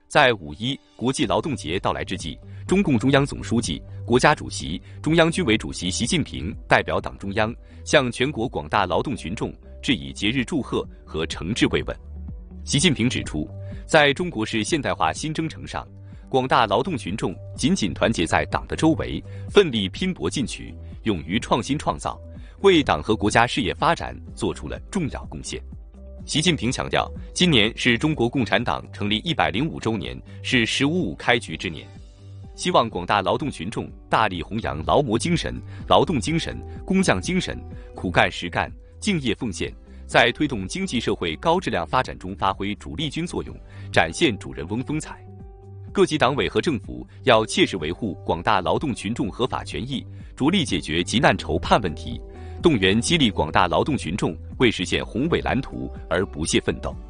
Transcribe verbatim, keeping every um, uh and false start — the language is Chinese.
在五一国际劳动节到来之际，中共中央总书记、国家主席、中央军委主席习近平代表党中央向全国广大劳动群众致以节日祝贺和诚挚慰问。习近平指出，在中国式现代化新征程上，广大劳动群众紧紧团结在党的周围，奋力拼搏进取，勇于创新创造，为党和国家事业发展做出了重要贡献。习近平强调，今年是中国共产党成立一百零五周年，是“十五五”开局之年。希望广大劳动群众大力弘扬劳模精神、劳动精神、工匠精神，苦干实干、敬业奉献，在推动经济社会高质量发展中发挥主力军作用，展现主人翁风采。各级党委和政府要切实维护广大劳动群众合法权益，着力解决急难愁盼问题，动员激励广大劳动群众为实现宏伟蓝图而不懈奋斗。